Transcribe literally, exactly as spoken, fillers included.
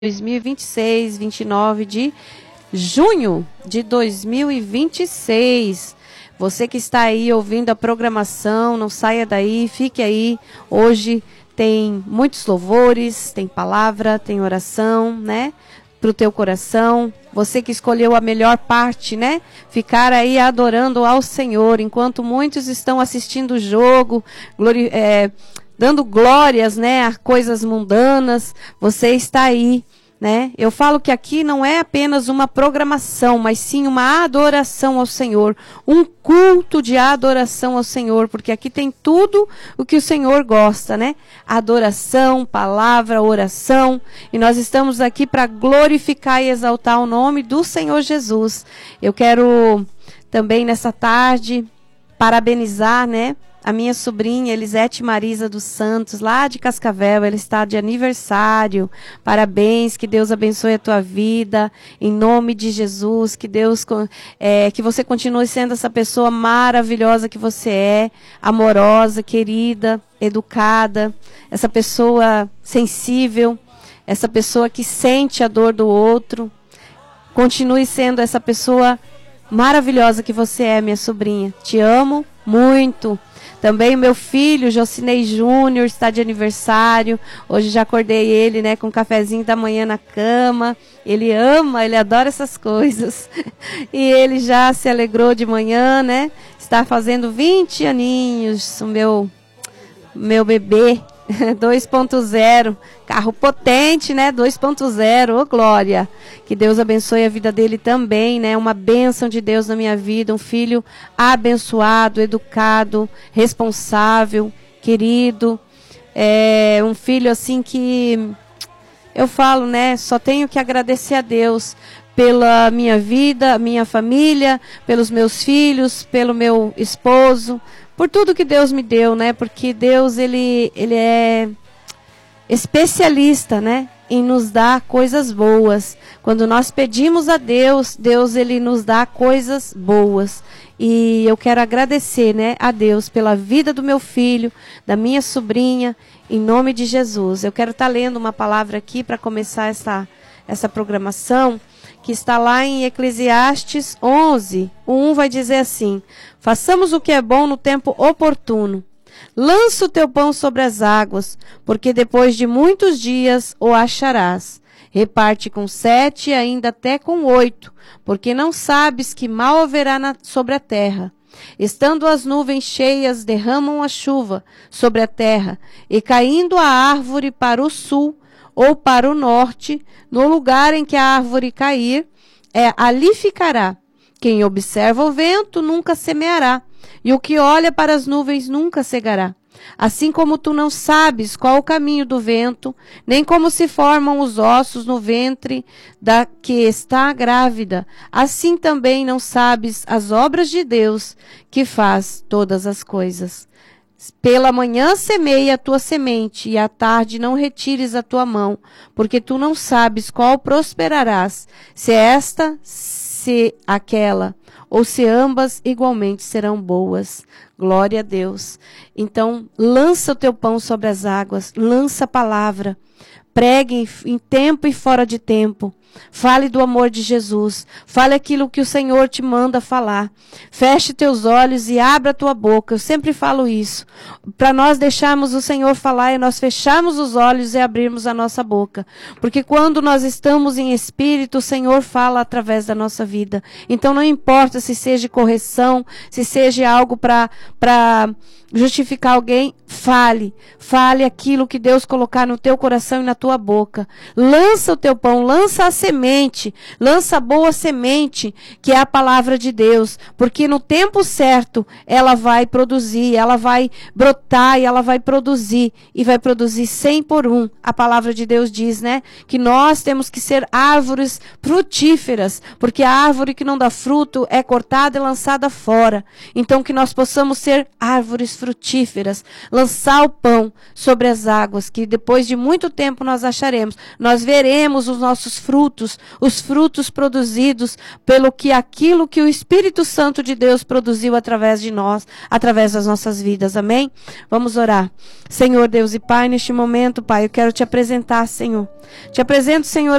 dois mil e vinte e seis, vinte e nove de junho de dois mil e vinte e seis. Você que está aí ouvindo a programação, não saia daí, fique aí. Hoje tem muitos louvores, tem palavra, tem oração, né? Para o teu coração. Você que escolheu a melhor parte, né? Ficar aí adorando ao Senhor, enquanto muitos estão assistindo o jogo, glori- é, dando glórias, né, a coisas mundanas. Você está aí, né? Eu falo que aqui não é apenas uma programação, mas sim uma adoração ao Senhor, um culto de adoração ao Senhor, porque aqui tem tudo o que o Senhor gosta, né? Adoração, palavra, oração, e nós estamos aqui para glorificar e exaltar o nome do Senhor Jesus. Eu quero também nessa tarde parabenizar, né, a minha sobrinha Elisete Marisa dos Santos, lá de Cascavel. Ela está de aniversário. Parabéns, que Deus abençoe a tua vida, em nome de Jesus, que Deus, é, que você continue sendo essa pessoa maravilhosa que você é, amorosa, querida, educada, essa pessoa sensível, essa pessoa que sente a dor do outro. Continue sendo essa pessoa maravilhosa que você é, minha sobrinha. Te amo muito. Também o meu filho, Jocinei Júnior, está de aniversário. Hoje já acordei ele, né, com um cafezinho da manhã na cama. Ele ama, ele adora essas coisas. E ele já se alegrou de manhã, né? Está fazendo vinte aninhos, o meu, meu bebê. dois ponto zero, carro potente, né? dois ponto zero, ô glória. Que Deus abençoe a vida dele também, né? Uma bênção de Deus na minha vida, um filho abençoado, educado, responsável, querido. É um filho assim que eu falo, né? Só tenho que agradecer a Deus pela minha vida, minha família, pelos meus filhos, pelo meu esposo, por tudo que Deus me deu, né? Porque Deus, ele, ele é especialista, né, em nos dar coisas boas. Quando nós pedimos a Deus, Deus, ele nos dá coisas boas. E eu quero agradecer, né, a Deus pela vida do meu filho, da minha sobrinha, em nome de Jesus. Eu quero estar lendo uma palavra aqui para começar essa, essa programação, que está lá em Eclesiastes onze, o um vai dizer assim: façamos o que é bom no tempo oportuno. Lança o teu pão sobre as águas, porque depois de muitos dias o acharás. Reparte com sete, ainda até com oito, porque não sabes que mal haverá na, sobre a terra. Estando as nuvens cheias, derramam a chuva sobre a terra, e caindo a árvore para o sul, ou para o norte, no lugar em que a árvore cair, é, ali ficará. Quem observa o vento nunca semeará, e o que olha para as nuvens nunca cegará. Assim como tu não sabes qual o caminho do vento, nem como se formam os ossos no ventre da que está grávida, assim também não sabes as obras de Deus, que faz todas as coisas. Pela manhã semeia a tua semente, e à tarde não retires a tua mão, porque tu não sabes qual prosperarás, se esta, se aquela, ou se ambas igualmente serão boas. Glória a Deus. Então, lança o teu pão sobre as águas, lança a palavra, pregue em, em tempo e fora de tempo. Fale do amor de Jesus. Fale aquilo que o Senhor te manda falar. Feche teus olhos e abra a tua boca. Eu sempre falo isso. Para nós deixarmos o Senhor falar, e nós fecharmos os olhos e abrirmos a nossa boca. Porque quando nós estamos em espírito, o Senhor fala através da nossa vida. Então não importa se seja correção, se seja algo para para justificar alguém, fale. Fale aquilo que Deus colocar no teu coração e na tua boca. Lança o teu pão, lança a semente, lança a boa semente, que é a palavra de Deus, porque no tempo certo ela vai produzir, ela vai brotar e ela vai produzir, e vai produzir cem por um. A palavra de Deus diz, né, que nós temos que ser árvores frutíferas, porque a árvore que não dá fruto é cortada e lançada fora. Então que nós possamos ser árvores frutíferas, lançar o pão sobre as águas, que depois de muito tempo nós acharemos. Nós veremos os nossos frutos, os frutos produzidos pelo que aquilo que o Espírito Santo de Deus produziu através de nós, através das nossas vidas. Amém? Vamos orar. Senhor Deus e Pai, neste momento, Pai, eu quero te apresentar, Senhor. Te apresento, Senhor,